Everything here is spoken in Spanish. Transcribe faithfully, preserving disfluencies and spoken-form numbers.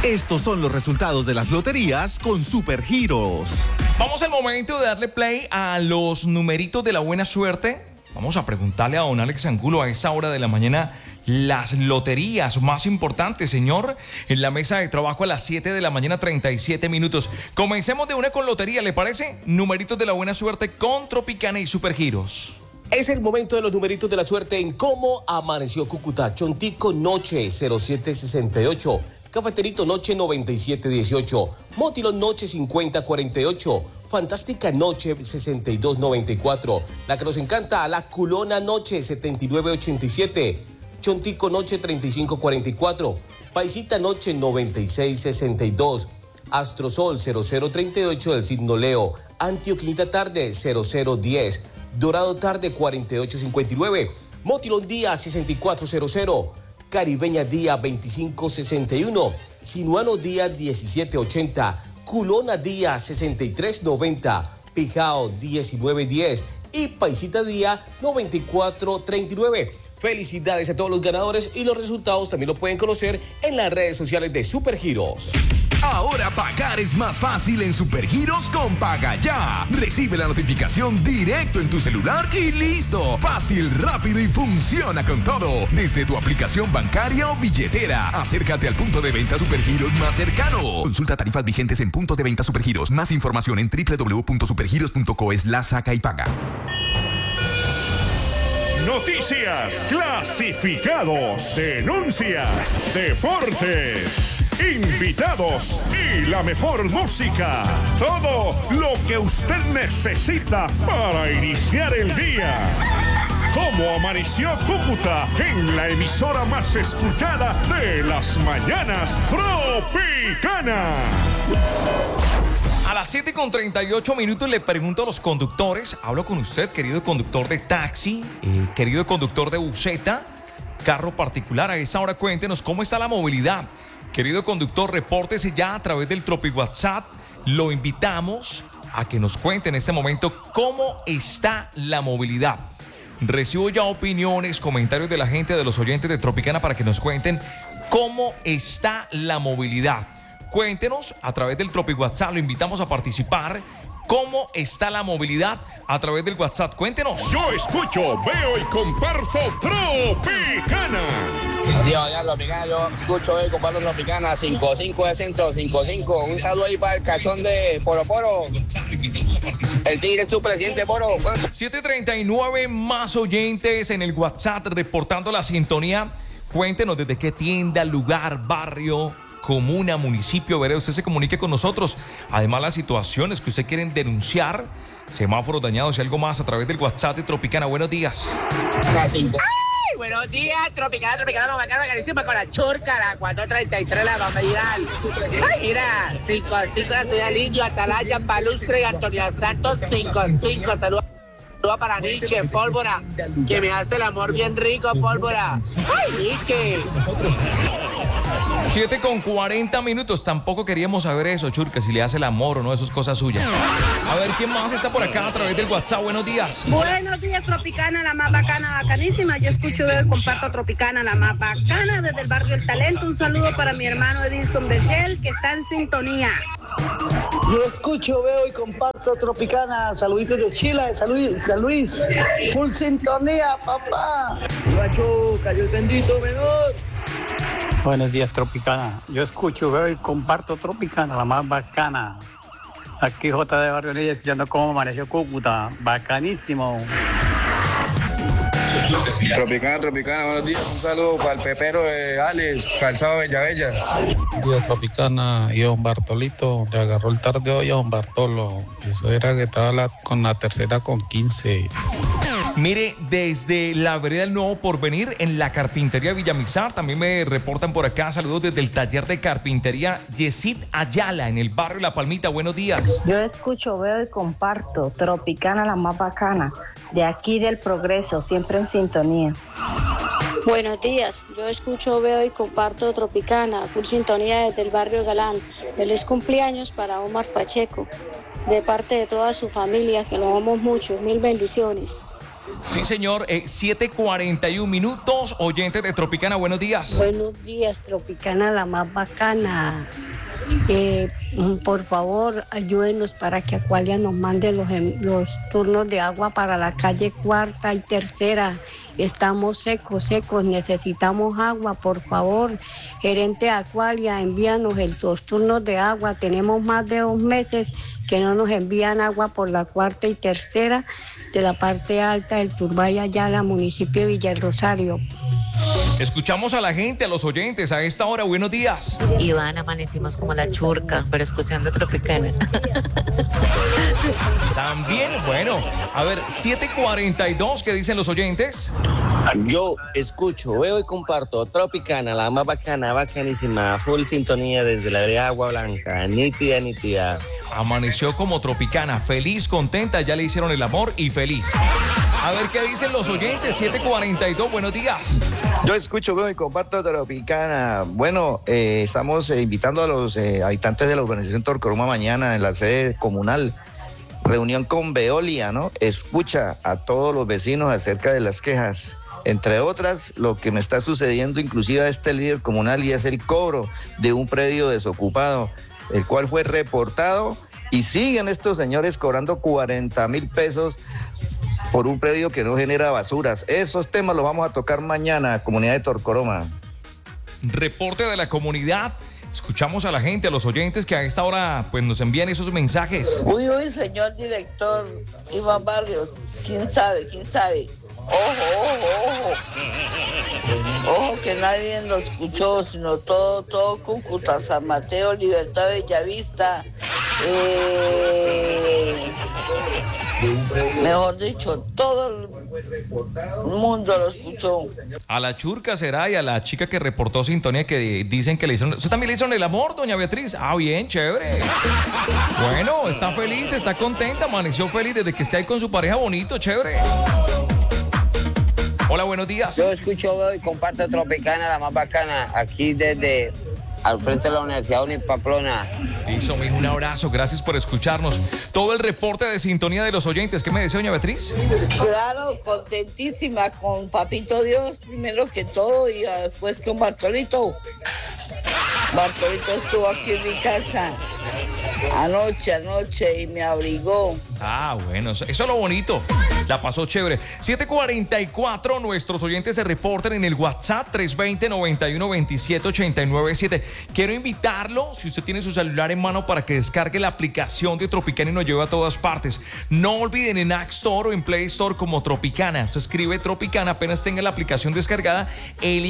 Estos son los resultados de las loterías con Supergiros. Vamos al momento de darle play a los numeritos de la buena suerte. Vamos a preguntarle a don Alex Angulo a esa hora de la mañana las loterías más importantes, señor, en la mesa de trabajo a las siete de la mañana, treinta y siete minutos. Comencemos de una con lotería, ¿le parece? Numeritos de la buena suerte con Tropicana y Supergiros. Es el momento de los numeritos de la suerte en Cómo Amaneció Cúcuta. Chontico Noche cero siete sesenta y ocho. Cafeterito Noche noventa y siete dieciocho. Motilón Noche cincuenta cuarenta y ocho. Fantástica Noche sesenta y dos noventa y cuatro. La que nos encanta, La Culona Noche setenta y nueve ochenta y siete. Chontico Noche treinta y cinco cuarenta y cuatro. Paisita Noche noventa y seis sesenta y dos. Astrosol cero cero treinta y ocho del signo Leo. Antioquinita Tarde cero cero diez. Dorado Tarde cuarenta y ocho cincuenta y nueve. Motilón Día sesenta y cuatro cero cero. Caribeña Día veinticinco sesenta y uno. Sinuano Día diecisiete ochenta. Culona Día sesenta y tres noventa. Pijao diecinueve diez. Y Paisita Día noventa y cuatro treinta y nueve. Felicidades a todos los ganadores y los resultados también lo pueden conocer en las redes sociales de Supergiros. Ahora pagar es más fácil en Supergiros con Paga Ya. Recibe la notificación directo en tu celular y listo. Fácil, rápido y funciona con todo. Desde tu aplicación bancaria o billetera. Acércate al punto de venta Supergiros más cercano. Consulta tarifas vigentes en puntos de venta Supergiros. Más información en doble u doble u doble u punto supergiros punto co slash saca y paga. Noticias, clasificados, denuncias, deportes, invitados y la mejor música. Todo lo que usted necesita para iniciar el día. Cómo amaneció Cúcuta en la emisora más escuchada de las mañanas, Tropicana. A las siete con treinta y ocho minutos le pregunto a los conductores, hablo con usted, querido conductor de taxi, eh, querido conductor de buseta, carro particular, a esa hora cuéntenos cómo está la movilidad. Querido conductor, repórtese ya a través del Tropi WhatsApp, lo invitamos a que nos cuente en este momento cómo está la movilidad. Recibo ya opiniones, comentarios de la gente, de los oyentes de Tropicana para que nos cuenten cómo está la movilidad. Cuéntenos a través del Tropi WhatsApp, lo invitamos a participar. ¿Cómo está la movilidad a través del WhatsApp? Cuéntenos. Yo escucho, veo y comparto Tropicana. Dios, ya Tropicana, yo escucho, veo y comparto Tropicana. cinco cinco de centro, cinco cinco. Un saludo ahí para el cachón de Poro Poro. El tigre es tu presidente, Poro. siete treinta y nueve más oyentes en el WhatsApp reportando la sintonía. Cuéntenos desde qué tienda, lugar, barrio, comuna, municipio, veré, usted se comunique con nosotros. Además, las situaciones que usted quieren denunciar, semáforos dañados y algo más a través del WhatsApp de Tropicana. Buenos días. ¡Ay! Buenos días, Tropicana, Tropicana, vamos a quedar carísima con la churca, la cuatro treinta y tres, la vamos a ir al... ¡Ay, mira! cinco cinco, la ciudad Lidio, Atalaya, Palustre y Antonia Santos, cinco cinco, saludos. Saludos para Nietzsche, Pólvora, que me hace el amor bien rico, Pólvora. ¡Ay, Nietzsche! siete con cuarenta minutos. Tampoco queríamos saber eso, Churca, si le hace el amor o no, eso es cosa suya. A ver, ¿quién más está por acá a través del WhatsApp? Buenos días. Buenos días, Tropicana, la más bacana, bacanísima. Yo escucho, veo y comparto Tropicana, la más bacana, desde el barrio El Talento. Un saludo para mi hermano Edilson Bechel, que está en sintonía. Yo escucho, veo y comparto Tropicana. Saluditos de Chile, San Luis, San Luis. Full sintonía, papá. Guacho, cayó el bendito menor. Buenos días, Tropicana. Yo escucho, veo y comparto Tropicana, la más bacana. Aquí J de Barrio Leyes, escuchando cómo amaneció Cúcuta. Bacanísimo. Tropicana, Tropicana, buenos días. Un saludo para el pepero de Alex, Calzado Bella Bella. Buenos días, Tropicana. Y don Bartolito le agarró el tarde hoy a don Bartolo. Eso era que estaba la, con la tercera con quince. Mire, desde la vereda del Nuevo Porvenir, en la carpintería Villamizar, también me reportan por acá, saludos desde el taller de carpintería Yesid Ayala, en el barrio La Palmita. Buenos días. Yo escucho, veo y comparto Tropicana, la más bacana, de aquí del Progreso, siempre en sintonía. Buenos días, yo escucho, veo y comparto Tropicana, full sintonía desde el barrio Galán. Feliz cumpleaños para Omar Pacheco, de parte de toda su familia, que lo amamos mucho. Mil bendiciones. Sí, señor. Eh, siete cuarenta y un minutos. Oyentes de Tropicana, buenos días. Buenos días, Tropicana, la más bacana. Eh, por favor, ayúdenos para que Aqualia nos mande los, los turnos de agua para la calle cuarta y tercera. Estamos secos, secos, necesitamos agua, por favor. Gerente Aqualia, envíanos el, los turnos de agua. Tenemos más de dos meses que no nos envían agua por la cuarta y tercera de la parte alta del Turbay Ayala, municipio de Villa del Rosario. Escuchamos a la gente, a los oyentes a esta hora. Buenos días. Iván, amanecimos como la churca, pero escuchando Tropicana. También, bueno, a ver, siete cuarenta y dos, ¿qué dicen los oyentes? Yo escucho, veo y comparto Tropicana, la más bacana, bacanísima, full sintonía desde la de Agua Blanca, nítida, nítida. Amaneció como Tropicana, feliz, contenta, ya le hicieron el amor y feliz. A ver qué dicen los oyentes, siete cuarenta y dos, buenos días. Yo escucho, veo y comparto Tropicana. Bueno, eh, estamos eh, invitando a los eh, habitantes de la urbanización Torcoroma mañana en la sede comunal. Reunión con Veolia, ¿no? Escucha a todos los vecinos acerca de las quejas. Entre otras, lo que me está sucediendo inclusive a este líder comunal y es el cobro de un predio desocupado, el cual fue reportado y siguen estos señores cobrando cuarenta mil pesos por un predio que no genera basuras. Esos temas los vamos a tocar mañana, comunidad de Torcoroma. Reporte de la comunidad. Escuchamos a la gente, a los oyentes que a esta hora pues nos envían esos mensajes. Uy, uy, señor director Iván Barrios, quién sabe, quién sabe. Ojo, ojo, ojo. Ojo que nadie lo escuchó, sino todo, todo Cúcuta, San Mateo, Libertad, Bellavista. Eh, mejor dicho, todo el mundo lo escuchó. A la churca será y a la chica que reportó sintonía que dicen que le hicieron... ¿Usted también le hicieron el amor, doña Beatriz? Ah, bien, chévere. Bueno, está feliz, está contenta, amaneció feliz desde que está ahí con su pareja bonito, chévere. Hola, buenos días. Yo escucho, veo y comparto Tropicana, la más bacana, aquí desde al frente de la Universidad Uni Pamplona. Listo, mijo, un abrazo, gracias por escucharnos. Todo el reporte de sintonía de los oyentes. ¿Qué me decía, doña Beatriz? Claro, contentísima con Papito Dios, primero que todo, y después con Bartolito. Bartolito estuvo aquí en mi casa anoche, anoche, y me abrigó. Ah, bueno, eso, eso es lo bonito. La pasó chévere. siete cuarenta y cuatro, nuestros oyentes se reportan en el WhatsApp tres dos cero, nueve uno dos siete, ocho nueve siete. Quiero invitarlo, si usted tiene su celular en mano, para que descargue la aplicación de Tropicana y nos lleve a todas partes. No olviden en App Store o en Play Store como Tropicana. Usted escribe Tropicana, apenas tenga la aplicación descargada, el